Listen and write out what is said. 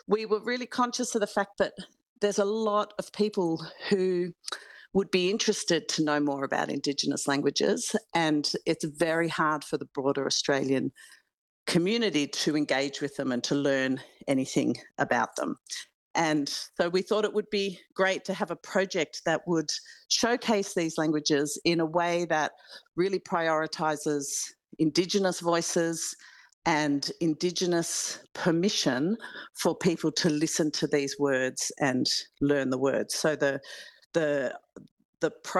we were really conscious of the fact that there's a lot of people who would be interested to know more about Indigenous languages, and it's very hard for the broader Australian community to engage with them and to learn anything about them. And so we thought it would be great to have a project that would showcase these languages in a way that really prioritises Indigenous voices and Indigenous permission for people to listen to these words and learn the words. So the the